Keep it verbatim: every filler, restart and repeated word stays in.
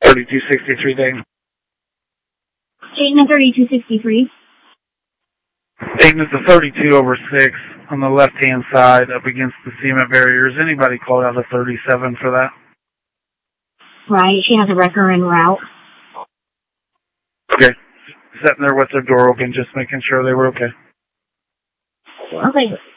thirty-two sixty-three, Dayton. Dayton thirty-two sixty-three. Dayton is the thirty-two over six on the left-hand side up against the cement barriers. Anybody called out a thirty-seven for that? Right, she has a wrecker en route. Okay. Sitting there with their door open, just making sure they were okay. Okay.